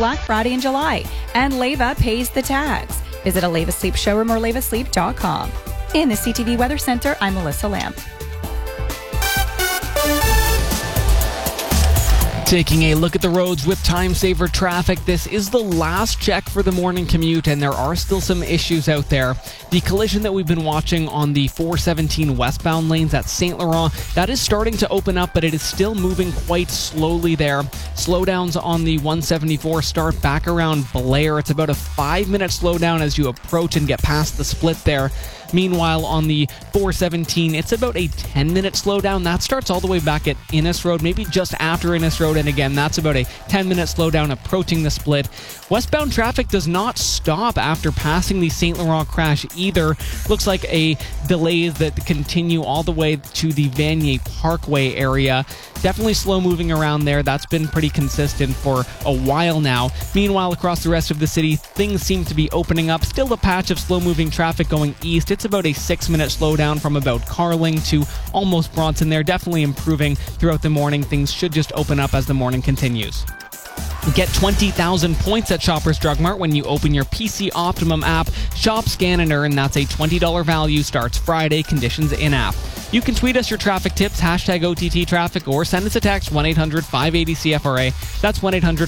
Black Friday in July, and Leva pays the tags. Visit a Leva Sleep showroom or levasleep.com. In the CTV Weather Center, I'm Melissa Lamb. Taking a look at the roads with time saver traffic. This is the last check for the morning commute, and there are still some issues out there. The collision that we've been watching on the 417 westbound lanes at St. Laurent, that is starting to open up, but it is still moving quite slowly there. Slowdowns on the 174 start back around Blair. It's about a 5-minute slowdown as you approach and get past the split there. Meanwhile, on the 417, it's about a 10-minute slowdown. That starts all the way back at Innes Road, maybe just after Innes Road, and again, that's about a 10-minute slowdown approaching the split. Westbound traffic does not stop after passing the St. Laurent crash either. Looks like a delays that continue all the way to the Vanier Parkway area. Definitely slow moving around there. That's been pretty consistent for a while now. Meanwhile, across the rest of the city, things seem to be opening up. Still a patch of slow moving traffic going east. It's about a 6-minute slowdown from about Carling to almost Bronson there. Definitely improving throughout the morning. Things should just open up as the morning continues. Get 20,000 points at Shoppers Drug Mart when you open your PC Optimum app. Shop, scan, and earn. That's a $20 value. Starts Friday. Conditions in-app. You can tweet us your traffic tips, hashtag OTT traffic, or send us a text, 1-800-580-CFRA. That's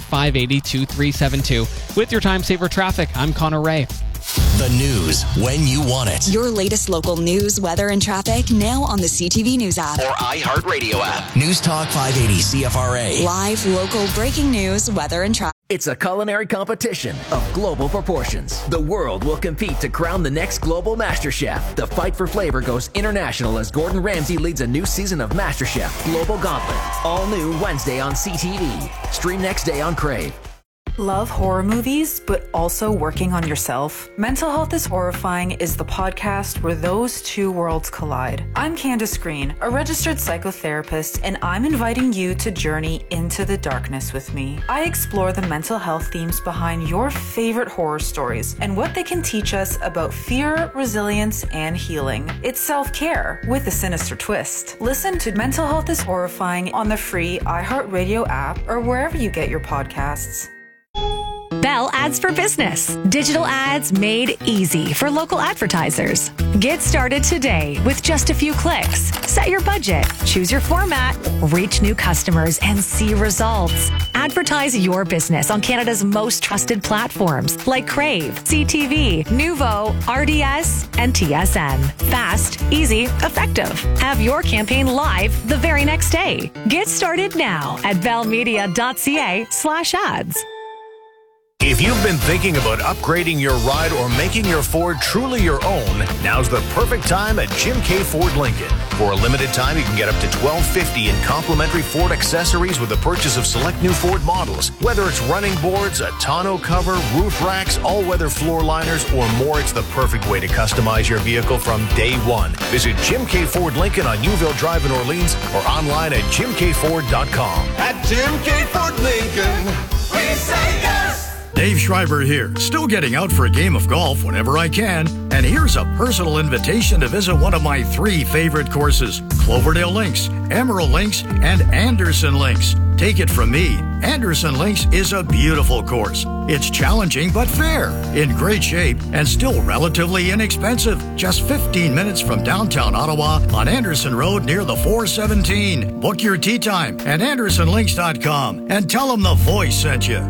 1-800-580-2372. With your time saver traffic, I'm Connor Ray. The news when you want it. Your latest local news, weather, and traffic now on the CTV News app or iHeartRadio app. News Talk 580 CFRA. Live, local, breaking news, weather, and traffic. It's a culinary competition of global proportions. The world will compete to crown the next global master chef. The fight for flavor goes international as Gordon Ramsay leads a new season of MasterChef Global Gauntlet. All new Wednesday on CTV. Stream next day on Crave. Love horror movies, but also working on yourself? Mental Health is Horrifying is the podcast where those two worlds collide. I'm Candace Green, a registered psychotherapist, and I'm inviting you to journey into the darkness with me. I explore the mental health themes behind your favorite horror stories and what they can teach us about fear, resilience, and healing. It's self-care with a sinister twist. Listen to Mental Health is Horrifying on the free iHeartRadio app or wherever you get your podcasts. Bell Ads for Business. Digital ads made easy for local advertisers. Get started today with just a few clicks. Set your budget, choose your format, reach new customers, and see results. Advertise your business on Canada's most trusted platforms like Crave, CTV, Nuvo, RDS, and TSN. Fast, easy, effective. Have your campaign live the very next day. Get started now at bellmedia.ca/ads. If you've been thinking about upgrading your ride or making your Ford truly your own, now's the perfect time at Jim K. Ford Lincoln. For a limited time, you can get up to $1,250 in complimentary Ford accessories with the purchase of select new Ford models. Whether it's running boards, a tonneau cover, roof racks, all-weather floor liners, or more, it's the perfect way to customize your vehicle from day one. Visit Jim K. Ford Lincoln on Newville Drive in Orleans or online at jimkford.com. At Jim K. Ford Lincoln, we say yes! Dave Schreiber here, still getting out for a game of golf whenever I can. And here's a personal invitation to visit one of my 3 favorite courses, Cloverdale Links, Emerald Links, and Anderson Links. Take it from me, Anderson Links is a beautiful course. It's challenging but fair, in great shape, and still relatively inexpensive. Just 15 minutes from downtown Ottawa on Anderson Road near the 417. Book your tee time at andersonlinks.com and tell them the voice sent you.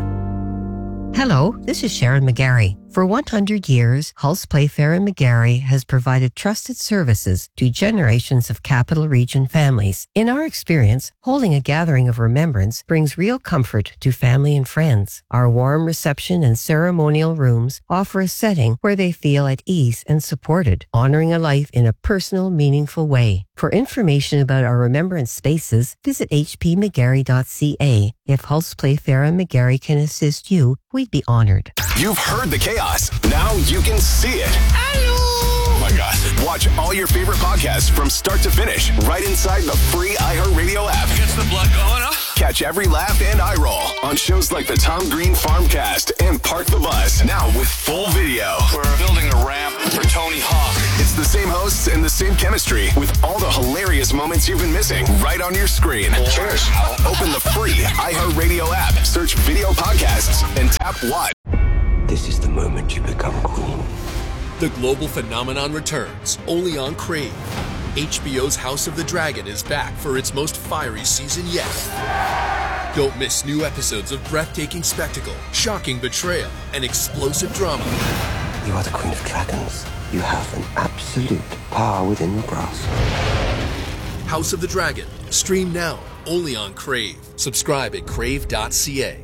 Hello, this is Sharon McGarry. For 100 years, Hulse Playfair and McGarry has provided trusted services to generations of Capital Region families. In our experience, holding a gathering of remembrance brings real comfort to family and friends. Our warm reception and ceremonial rooms offer a setting where they feel at ease and supported, honoring a life in a personal, meaningful way. For information about our remembrance spaces, visit hpmcgarry.ca. If Hulse Playfair and McGarry can assist you, we'd be honored. You've heard the chaos. Now you can see it. Oh my God. Watch all your favorite podcasts from start to finish right inside the free iHeartRadio app. Gets the blood going, huh? Catch every laugh and eye roll on shows like the Tom Green Farmcast and Park the Bus. Now with full video. We're building a ramp for Tony Hawk. It's the same hosts and the same chemistry with all the hilarious moments you've been missing right on your screen. Cheers. Open the free iHeartRadio app, search video podcasts, and tap Watch. This is the moment you become queen. The global phenomenon returns, only on Crave. HBO's House of the Dragon is back for its most fiery season yet. Don't miss new episodes of breathtaking spectacle, shocking betrayal, and explosive drama. You are the queen of dragons. You have an absolute power within your grasp. House of the Dragon. Stream now, only on Crave. Subscribe at crave.ca.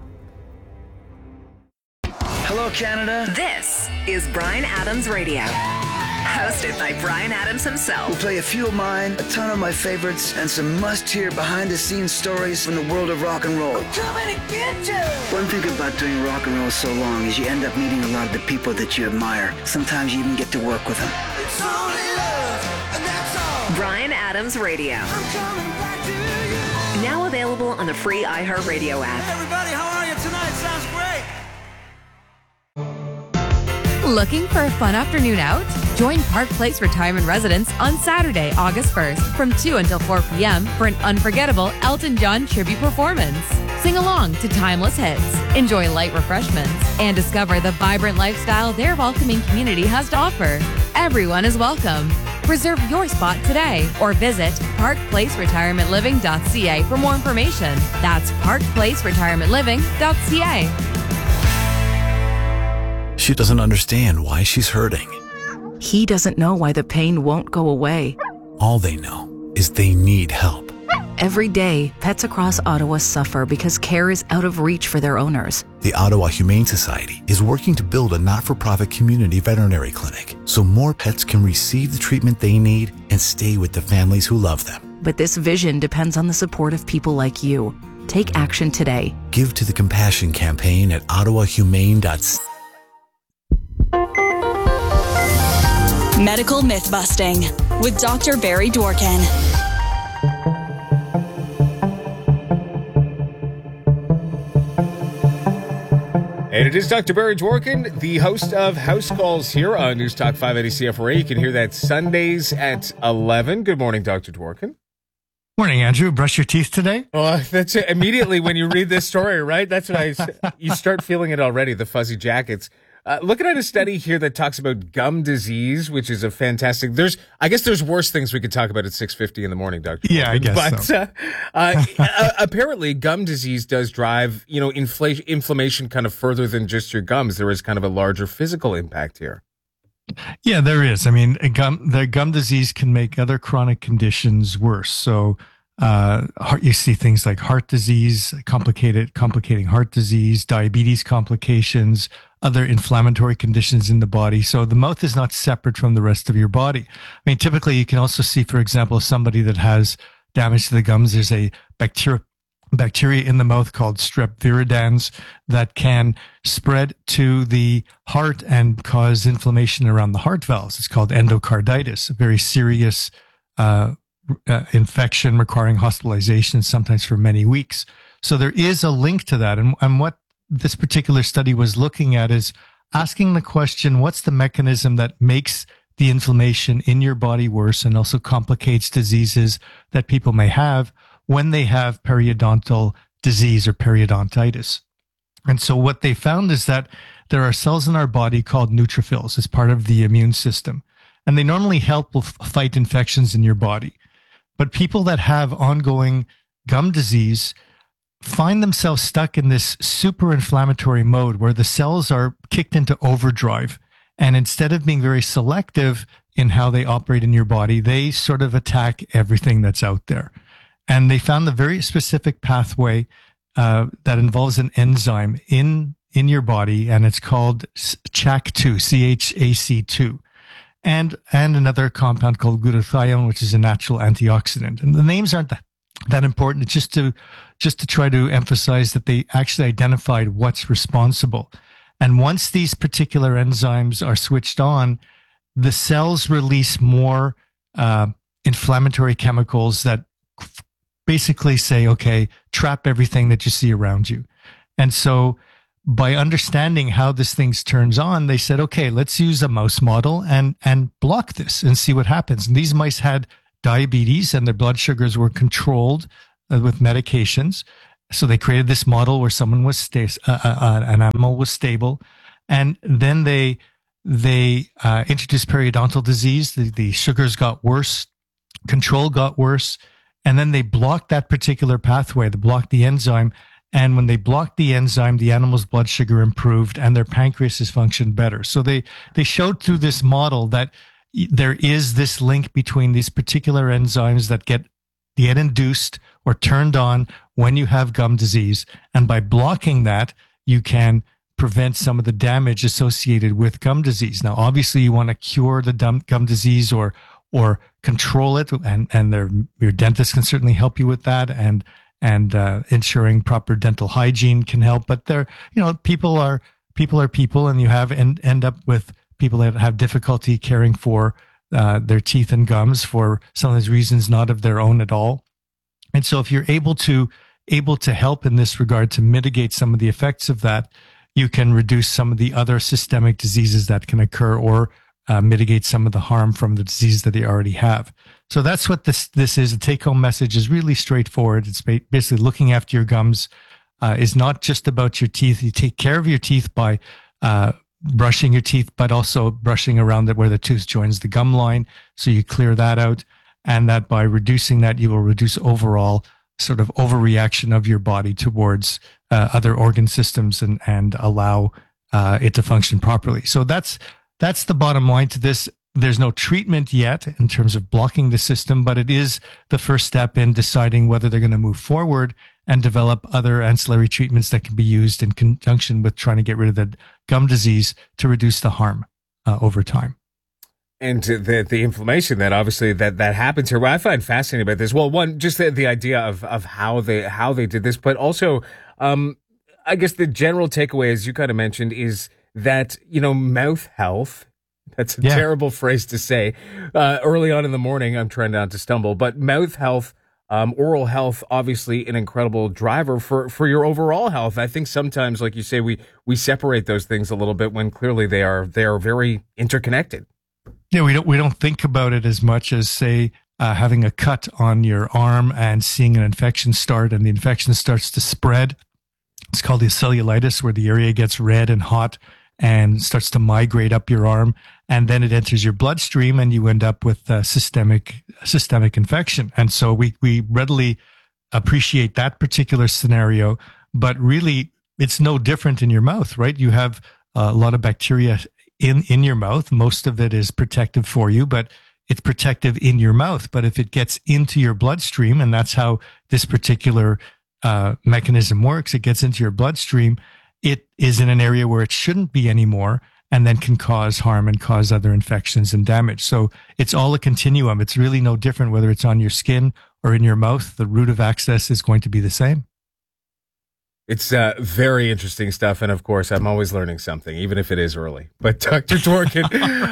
Hello, Canada. This is Bryan Adams Radio, hosted by Bryan Adams himself. We'll play a few of mine, a ton of my favorites, and some must-hear behind-the-scenes stories from the world of rock and roll. I'm coming to get you. One thing about doing rock and roll so long is you end up meeting a lot of the people that you admire. Sometimes you even get to work with them. It's only love, and that's all. Bryan Adams Radio. I'm coming back to you. Now available on the free iHeartRadio app. Hey everybody, how are you tonight? Sounds great. Looking for a fun afternoon out? Join Park Place Retirement Residence on Saturday, August 1st from 2 until 4 p.m. for an unforgettable Elton John tribute performance. Sing along to timeless hits, enjoy light refreshments, and discover the vibrant lifestyle their welcoming community has to offer. Everyone is welcome. Reserve your spot today or visit parkplaceretirementliving.ca for more information. That's parkplaceretirementliving.ca. She doesn't understand why she's hurting. He doesn't know why the pain won't go away. All they know is they need help. Every day, pets across Ottawa suffer because care is out of reach for their owners. The Ottawa Humane Society is working to build a not-for-profit community veterinary clinic so more pets can receive the treatment they need and stay with the families who love them. But this vision depends on the support of people like you. Take action today. Give to the Compassion Campaign at ottawahumane.ca. Medical myth busting with Dr. Barry Dworkin. And it is Dr. Barry Dworkin, the host of House Calls here on News Talk 580 CFRA. You can hear that Sundays at 11. Good morning, Dr. Dworkin. Morning, Andrew. Brush your teeth today? Oh, that's it. Immediately when you read this story, right? That's what you start feeling it already, the fuzzy jackets. Looking at a study here that talks about gum disease, which is a fantastic. I guess there's worse things we could talk about at 6:50 in the morning, Dr. Yeah, I guess so. Apparently, gum disease does drive, inflammation kind of further than just your gums. There is kind of a larger physical impact here. Yeah, there is. I mean, the gum disease can make other chronic conditions worse. So, you see things like heart disease, complicating heart disease, diabetes complications, other inflammatory conditions in the body. So the mouth is not separate from the rest of your body. I mean, typically you can also see, for example, somebody that has damage to the gums. There's a bacteria in the mouth called Strep viridans that can spread to the heart and cause inflammation around the heart valves. It's called endocarditis, a very serious infection requiring hospitalization, sometimes for many weeks. So there is a link to that. And what this particular study was looking at is asking the question, what's the mechanism that makes the inflammation in your body worse and also complicates diseases that people may have when they have periodontal disease or periodontitis? And so what they found is that there are cells in our body called neutrophils as part of the immune system. And they normally help fight infections in your body. But people that have ongoing gum disease find themselves stuck in this super inflammatory mode where the cells are kicked into overdrive. And instead of being very selective in how they operate in your body, they sort of attack everything that's out there. And they found the very specific pathway that involves an enzyme in your body, and it's called CHAC2, CHAC2. And another compound called glutathione, which is a natural antioxidant. And the names aren't that important. It's just to try to emphasize that they actually identified what's responsible. And once these particular enzymes are switched on, the cells release more inflammatory chemicals that basically say, okay, trap everything that you see around you. And so by understanding how this thing turns on, they said, okay, let's use a mouse model and block this and see what happens. And these mice had diabetes and their blood sugars were controlled with medications. So they created this model where someone was an animal was stable. And then they introduced periodontal disease. The sugars got worse, control got worse. And then they blocked that particular pathway. They blocked the enzyme. And when they blocked the enzyme, the animal's blood sugar improved and their pancreas functioned better. So they showed through this model that there is this link between these particular enzymes that get induced or turned on when you have gum disease. And by blocking that, you can prevent some of the damage associated with gum disease. Now, obviously, you want to cure the gum disease or control it, and your dentist can certainly help you with that. And ensuring proper dental hygiene can help. But people are people, and you end up with people that have difficulty caring for their teeth and gums for some of these reasons not of their own at all. And so if you're able to help in this regard to mitigate some of the effects of that, you can reduce some of the other systemic diseases that can occur or mitigate some of the harm from the disease that they already have. So that's what this is. The take-home message is really straightforward. It's basically looking after your gums is not just about your teeth. You take care of your teeth by brushing your teeth, but also brushing around where the tooth joins the gum line. So you clear that out. And that by reducing that, you will reduce overall sort of overreaction of your body towards other organ systems and allow it to function properly. So that's the bottom line to this. There's no treatment yet in terms of blocking the system, but it is the first step in deciding whether they're going to move forward and develop other ancillary treatments that can be used in conjunction with trying to get rid of the gum disease to reduce the harm over time. And the inflammation that obviously that happens here. What I find fascinating about this, well, one, just the idea of how they did this, but also, I guess the general takeaway, as you kind of mentioned, is that, mouth health, that's a terrible phrase to say, early on in the morning, I'm trying not to stumble, but mouth health, oral health, obviously an incredible driver for your overall health. I think sometimes, like you say, we separate those things a little bit when clearly they are very interconnected. Yeah, we don't think about it as much as, say, having a cut on your arm and seeing an infection start, and the infection starts to spread. It's called the cellulitis, where the area gets red and hot and starts to migrate up your arm, and then it enters your bloodstream, and you end up with systemic infection. And so we readily appreciate that particular scenario, but really it's no different in your mouth, right? You have a lot of bacteria in your mouth. Most of it is protective for you, but it's protective in your mouth. But if it gets into your bloodstream, and that's how this particular mechanism works, it gets into your bloodstream, it is in an area where it shouldn't be anymore, and then can cause harm and cause other infections and damage. So it's all a continuum. It's really no different whether it's on your skin or in your mouth. The route of access is going to be the same. It's very interesting stuff, and of course, I'm always learning something, even if it is early. But Dr. Dworkin,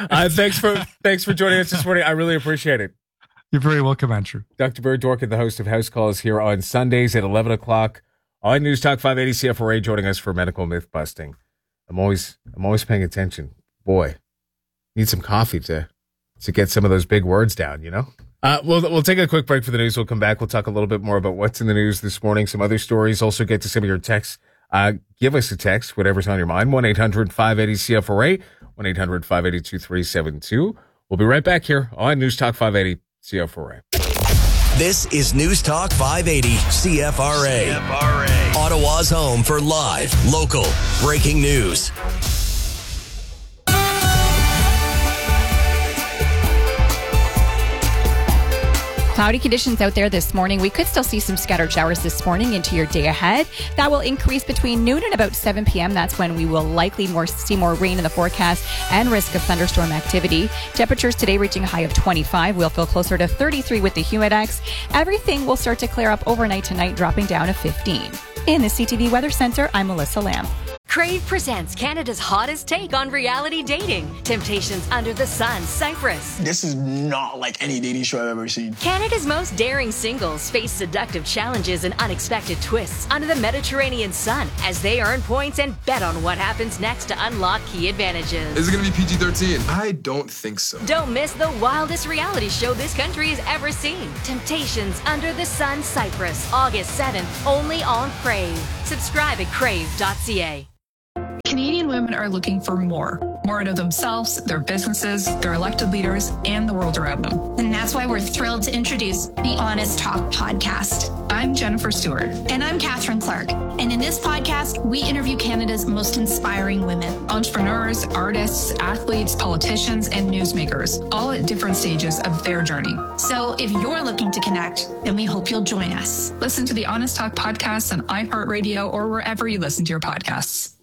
thanks for joining us this morning. I really appreciate it. You're very welcome, Andrew. Dr. Bird Dworkin, the host of House Calls, here on Sundays at 11 o'clock on News Talk 580 CFRA, joining us for medical myth busting. I'm always paying attention. Boy, need some coffee to get some of those big words down, We'll take a quick break for the news. We'll come back. We'll talk a little bit more about what's in the news this morning, some other stories, also get to some of your texts. Give us a text, whatever's on your mind, 1-800-580-CFRA, 1-800-580-2372. We'll be right back here on News Talk 580 CFRA. This is News Talk 580 CFRA. Ottawa's home for live, local, breaking news. Cloudy conditions out there this morning. We could still see some scattered showers this morning into your day ahead. That will increase between noon and about 7 p.m. That's when we will likely see more rain in the forecast and risk of thunderstorm activity. Temperatures today reaching a high of 25. We'll feel closer to 33 with the Humidex. Everything will start to clear up overnight tonight, dropping down to 15. In the CTV Weather Center, I'm Melissa Lamb. Crave presents Canada's hottest take on reality dating. Temptations Under the Sun, Cyprus. This is not like any dating show I've ever seen. Canada's most daring singles face seductive challenges and unexpected twists under the Mediterranean sun as they earn points and bet on what happens next to unlock key advantages. Is it going to be PG-13? I don't think so. Don't miss the wildest reality show this country has ever seen. Temptations Under the Sun, Cyprus, August 7th, only on Crave. Subscribe at crave.ca. Canadian women are looking for more out of themselves, their businesses, their elected leaders, and the world around them. And that's why we're thrilled to introduce the Honest Talk podcast. I'm Jennifer Stewart. And I'm Catherine Clark. And in this podcast, we interview Canada's most inspiring women. Entrepreneurs, artists, athletes, politicians, and newsmakers, all at different stages of their journey. So if you're looking to connect, then we hope you'll join us. Listen to the Honest Talk podcast on iHeartRadio or wherever you listen to your podcasts.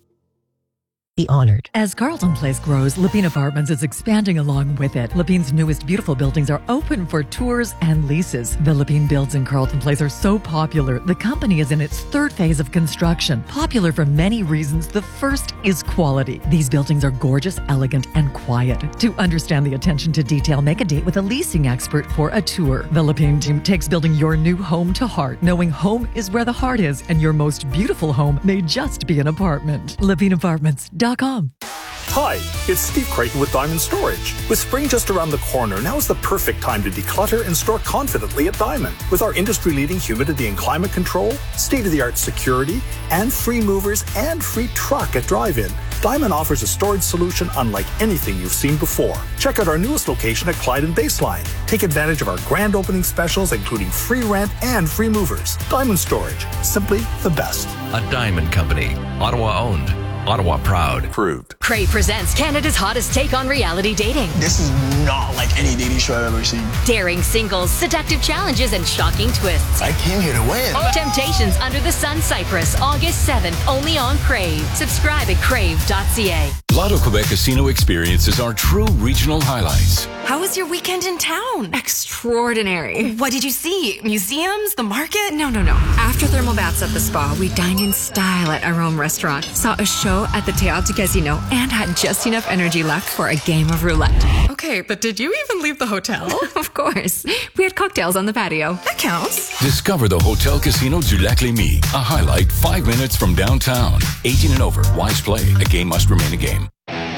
Be honored. As Carlton Place grows, Lapine Apartments is expanding along with it. Lapine's newest beautiful buildings are open for tours and leases. The Lapine builds in Carlton Place are so popular, the company is in its third phase of construction. Popular for many reasons. The first is quality. These buildings are gorgeous, elegant, and quiet. To understand the attention to detail, make a date with a leasing expert for a tour. The Lapine team takes building your new home to heart, knowing home is where the heart is, and your most beautiful home may just be an apartment. LapineApartments.com. Hi, it's Steve Creighton with Diamond Storage. With spring just around the corner, now is the perfect time to declutter and store confidently at Diamond. With our industry-leading humidity and climate control, state-of-the-art security, and free movers and free truck at drive-in, Diamond offers a storage solution unlike anything you've seen before. Check out our newest location at Clyde and Baseline. Take advantage of our grand opening specials, including free rent and free movers. Diamond Storage, simply the best. A Diamond Company, Ottawa owned. Ottawa proud. Approved. Crave presents Canada's hottest take on reality dating. This is not like any dating show I've ever seen. Daring singles, seductive challenges, and shocking twists. I came here to win. Temptations Under the Sun, Cyprus, August 7th, only on Crave. Subscribe at crave.ca. Lotto Quebec Casino experiences are true regional highlights. How was your weekend in town? Extraordinary. What did you see? Museums? The market? No. After thermal baths at the spa, we dined in style at our own restaurant, saw a show at the Théâtre Casino, and had just enough energy left for a game of roulette. Okay, but did you even leave the hotel? Of course. We had cocktails on the patio. That counts. Discover the Hotel Casino du Lac Lémy, a highlight 5 minutes from downtown. 18 and over. Wise play. A game must remain a game.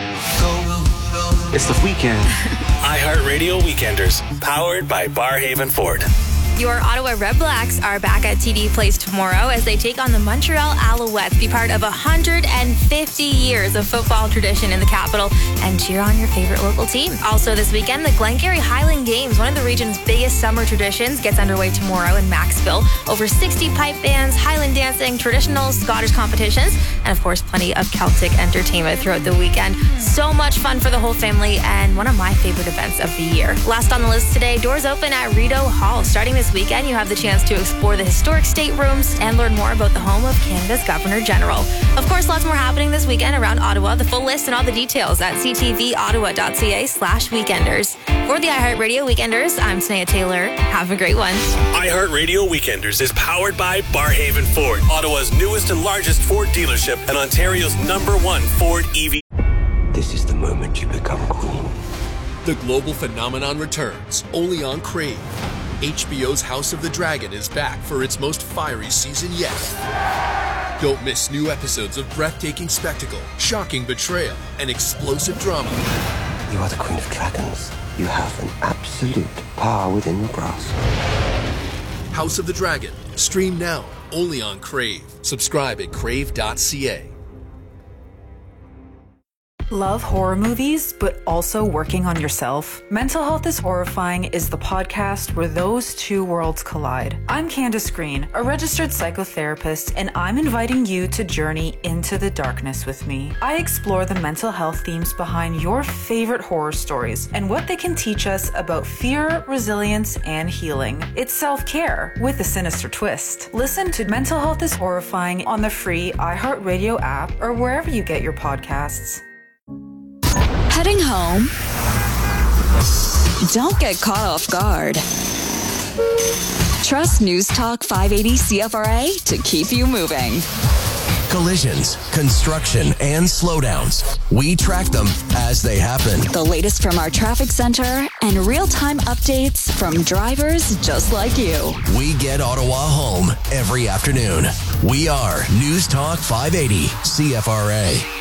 It's the weekend. iHeartRadio Weekenders, powered by Barhaven Ford. Your Ottawa Red Blacks are back at TD Place tomorrow as they take on the Montreal Alouettes, be part of 150 years of football tradition in the capital, and cheer on your favorite local team. Also this weekend, the Glengarry Highland Games, one of the region's biggest summer traditions, gets underway tomorrow in Maxville. Over 60 pipe bands, Highland dancing, traditional Scottish competitions, and of course plenty of Celtic entertainment throughout the weekend. So much fun for the whole family and one of my favorite events of the year. Last on the list today, doors open at Rideau Hall. Starting this weekend, you have the chance to explore the historic staterooms and learn more about the home of Canada's Governor General. Of course, lots more happening this weekend around Ottawa. The full list and all the details at ctvottawa.ca/weekenders. For the iHeartRadio Weekenders, I'm Tanea Taylor. Have a great one. iHeartRadio Weekenders is powered by Barhaven Ford, Ottawa's newest and largest Ford dealership and Ontario's #1 Ford EV. This is the moment you become queen. The global phenomenon returns, only on Crave. HBO's House of the Dragon is back for its most fiery season yet. Don't miss new episodes of breathtaking spectacle, shocking betrayal, and explosive drama. You are the Queen of Dragons. You have an absolute power within your grasp. House of the Dragon. Stream now, only on Crave. Subscribe at crave.ca. Love horror movies, but also working on yourself? Mental Health is Horrifying is the podcast where those two worlds collide. I'm Candace Green, a registered psychotherapist, and I'm inviting you to journey into the darkness with me. I explore the mental health themes behind your favorite horror stories and what they can teach us about fear, resilience, and healing. It's self-care with a sinister twist. Listen to Mental Health is Horrifying on the free iHeartRadio app or wherever you get your podcasts. Heading home? Don't get caught off guard. Trust News Talk 580 CFRA to keep you moving. collisions, construction, and slowdowns. We track them as they happen. The latest from our traffic center and real-time updates from drivers just like you. We get Ottawa home every afternoon. We are News Talk 580 CFRA.